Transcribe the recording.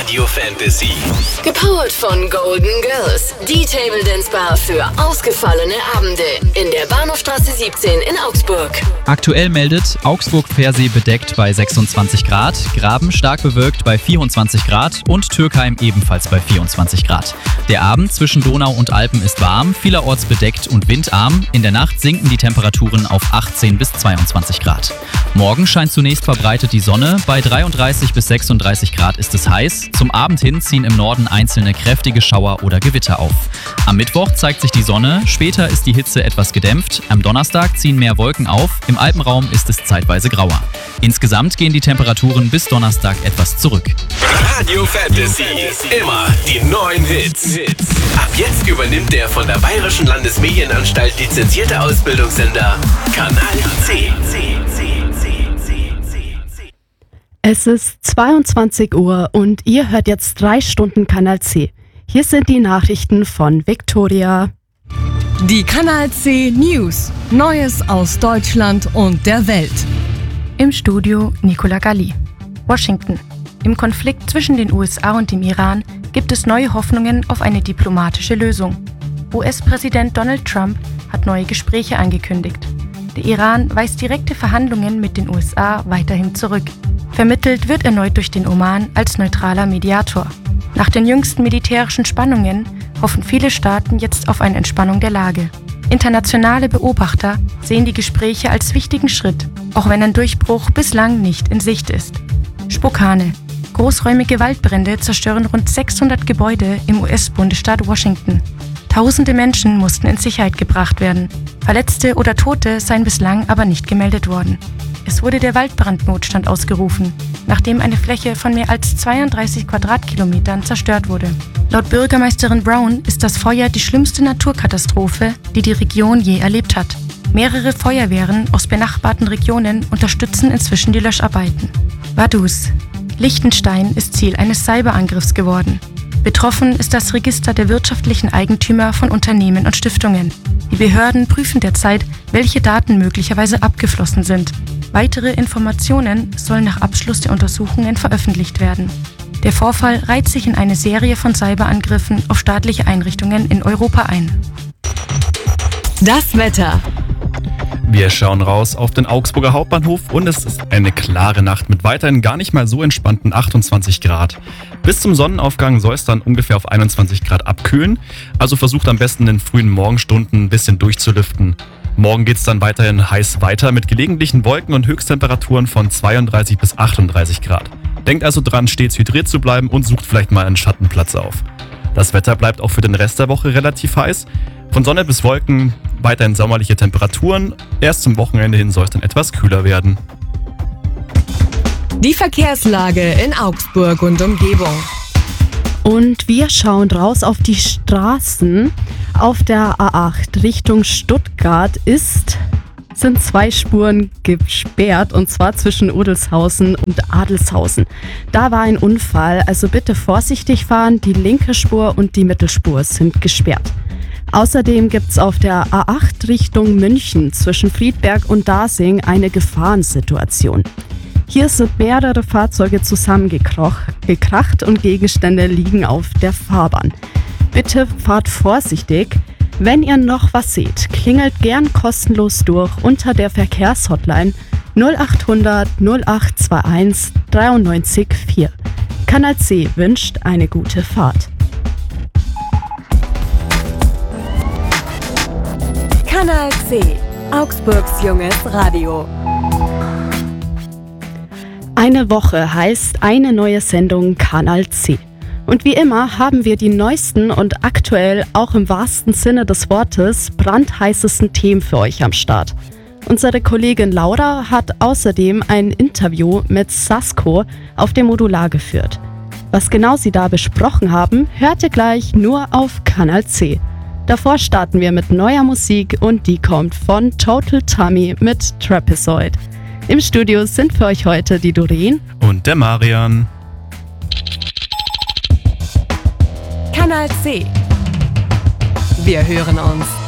Radio Fantasy. Gepowert von Golden Girls. Die Table Dance Bar für ausgefallene Abende in der Bahnhofstraße 17 in Augsburg. Aktuell meldet Augsburg-Pfersee bedeckt bei 26 Grad, Graben stark bewölkt bei 24 Grad und Türkheim ebenfalls bei 24 Grad. Der Abend zwischen Donau und Alpen ist warm, vielerorts bedeckt und windarm. In der Nacht sinken die Temperaturen auf 18 bis 22 Grad. Morgen scheint zunächst verbreitet die Sonne. Bei 33 bis 36 Grad ist es heiß. Zum Abend hin ziehen im Norden einzelne kräftige Schauer oder Gewitter auf. Am Mittwoch zeigt sich die Sonne, später ist die Hitze etwas gedämpft. Am Donnerstag ziehen mehr Wolken auf, im Alpenraum ist es zeitweise grauer. Insgesamt gehen die Temperaturen bis Donnerstag etwas zurück. Radio Fantasy, immer die neuen Hits. Ab jetzt übernimmt der von der Bayerischen Landesmedienanstalt lizenzierte Ausbildungssender Kanal C. Es ist 22 Uhr und ihr hört jetzt 3 Stunden Kanal C. Hier sind die Nachrichten von Victoria. Die Kanal C News. Neues aus Deutschland und der Welt. Im Studio Nicola Galli. Washington. Im Konflikt zwischen den USA und dem Iran gibt es neue Hoffnungen auf eine diplomatische Lösung. US-Präsident Donald Trump hat neue Gespräche angekündigt. Der Iran weist direkte Verhandlungen mit den USA weiterhin zurück. Vermittelt wird erneut durch den Oman als neutraler Mediator. Nach den jüngsten militärischen Spannungen hoffen viele Staaten jetzt auf eine Entspannung der Lage. Internationale Beobachter sehen die Gespräche als wichtigen Schritt, auch wenn ein Durchbruch bislang nicht in Sicht ist. Spokane. Großräumige Waldbrände zerstören rund 600 Gebäude im US-Bundesstaat Washington. Tausende Menschen mussten in Sicherheit gebracht werden. Verletzte oder Tote seien bislang aber nicht gemeldet worden. Es wurde der Waldbrandnotstand ausgerufen, nachdem eine Fläche von mehr als 32 Quadratkilometern zerstört wurde. Laut Bürgermeisterin Brown ist das Feuer die schlimmste Naturkatastrophe, die die Region je erlebt hat. Mehrere Feuerwehren aus benachbarten Regionen unterstützen inzwischen die Löscharbeiten. Vaduz. Liechtenstein ist Ziel eines Cyberangriffs geworden. Betroffen ist das Register der wirtschaftlichen Eigentümer von Unternehmen und Stiftungen. Die Behörden prüfen derzeit, welche Daten möglicherweise abgeflossen sind. Weitere Informationen sollen nach Abschluss der Untersuchungen veröffentlicht werden. Der Vorfall reiht sich in eine Serie von Cyberangriffen auf staatliche Einrichtungen in Europa ein. Das Wetter. Wir schauen raus auf den Augsburger Hauptbahnhof und es ist eine klare Nacht mit weiterhin gar nicht mal so entspannten 28 Grad. Bis zum Sonnenaufgang soll es dann ungefähr auf 21 Grad abkühlen, also versucht am besten in den frühen Morgenstunden ein bisschen durchzulüften. Morgen geht es dann weiterhin heiß weiter mit gelegentlichen Wolken und Höchsttemperaturen von 32 bis 38 Grad. Denkt also dran, stets hydriert zu bleiben und sucht vielleicht mal einen Schattenplatz auf. Das Wetter bleibt auch für den Rest der Woche relativ heiß. Von Sonne bis Wolken weiterhin sommerliche Temperaturen. Erst zum Wochenende hin soll es dann etwas kühler werden. Die Verkehrslage in Augsburg und Umgebung. Und wir schauen raus auf die Straßen. Auf der A8 Richtung Stuttgart sind 2 Spuren gesperrt, und zwar zwischen Odelshausen und Adelshausen. Da war ein Unfall, also bitte vorsichtig fahren. Die linke Spur und die Mittelspur sind gesperrt. Außerdem gibt es auf der A8 Richtung München zwischen Friedberg und Dasing eine Gefahrensituation. Hier sind mehrere Fahrzeuge zusammengekracht und Gegenstände liegen auf der Fahrbahn. Bitte fahrt vorsichtig. Wenn ihr noch was seht, klingelt gern kostenlos durch unter der Verkehrshotline 0800 0821 93 4. Kanal C wünscht eine gute Fahrt. Kanal C, Augsburgs junges Radio. Eine Woche heißt eine neue Sendung Kanal C. Und wie immer haben wir die neuesten und aktuell auch im wahrsten Sinne des Wortes brandheißesten Themen für euch am Start. Unsere Kollegin Laura hat außerdem ein Interview mit Sasko auf dem Modular geführt. Was genau sie da besprochen haben, hört ihr gleich nur auf Kanal C. Davor starten wir mit neuer Musik und die kommt von Total Tummy mit Trapezoid. Im Studio sind für euch heute die Doreen und der Marian. Kanal C. Wir hören uns.